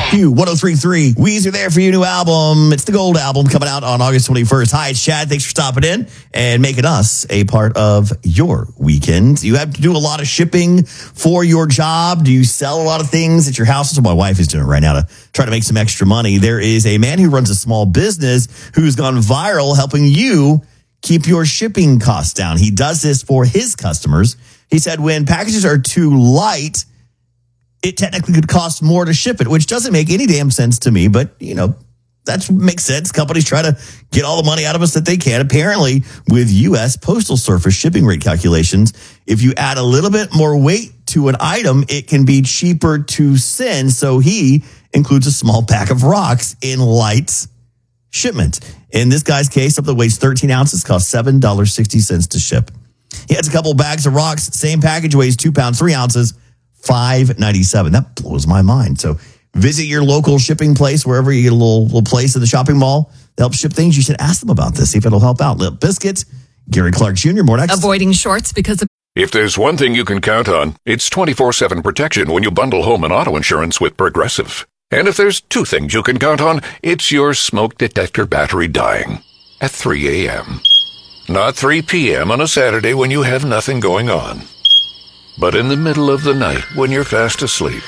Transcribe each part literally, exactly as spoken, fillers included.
Q one oh three point three. Weezer there for your new album. It's the Gold album coming out on August twenty-first. Hi, it's Chad. Thanks for stopping in and making us a part of your weekend. You have to do a lot of shipping for your job. Do you sell a lot of things at your house? That's what my wife is doing right now to try to make some extra money. There is a man who runs a small business who's gone viral helping you keep your shipping costs down. He does this for his customers. He said when packages are too light, it technically could cost more to ship it, which doesn't make any damn sense to me. But, you know, that makes sense. Companies try to get all the money out of us that they can. Apparently, with U S Postal Service shipping rate calculations, if you add a little bit more weight to an item, it can be cheaper to send. So he includes a small pack of rocks in light shipment. In this guy's case, something that weighs thirteen ounces costs seven dollars and sixty cents to ship. He has a couple bags of rocks. Same package weighs two pounds, three ounces. five dollars and ninety-seven cents. That blows my mind. So visit your local shipping place, wherever you get a little, little place in the shopping mall that helps ship things. You should ask them about this, see if it'll help out. Limp Biscuits, Gary Clark Junior, more next. Avoiding shorts because of... If there's one thing you can count on, it's twenty-four seven protection when you bundle home and auto insurance with Progressive. And if there's two things you can count on, it's your smoke detector battery dying at three a.m. Not three p.m. on a Saturday when you have nothing going on, but in the middle of the night when you're fast asleep.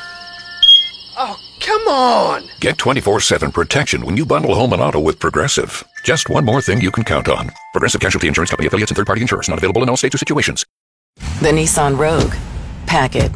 Oh, come on! Get twenty-four seven protection when you bundle home and auto with Progressive. Just one more thing you can count on. Progressive Casualty Insurance Company affiliates and third-party insurers. Not available in all states or situations. The Nissan Rogue. Pack it.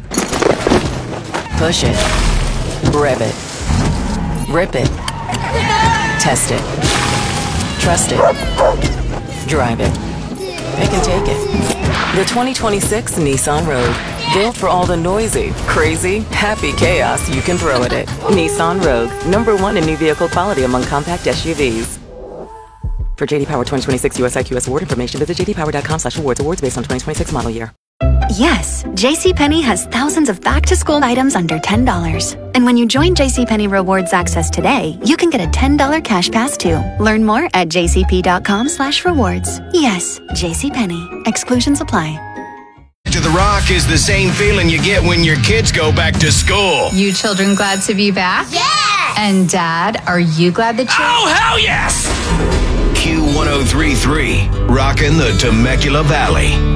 Push it. Rev it. Rip it. Test it. Trust it. Drive it. Pick and take it. The twenty twenty-six Nissan Rogue. Built for all the noisy, crazy, happy chaos you can throw at it. Nissan Rogue. Number one in new vehicle quality among compact S U Vs. For J D Power twenty twenty-six U S I Q S award information, visit j d power dot com slash awards. Awards based on twenty twenty-six model year. Yes, JCPenney has thousands of back-to-school items under ten dollars. And when you join JCPenney Rewards Access today, you can get a ten dollars cash pass too. Learn more at j c p dot com slash rewards. Yes, JCPenney. Exclusions apply. To the Rock is the same feeling you get when your kids go back to school. You children glad to be back? Yeah! And Dad, are you glad that you... Oh, hell yes! Q one oh three point three, rocking the Temecula Valley.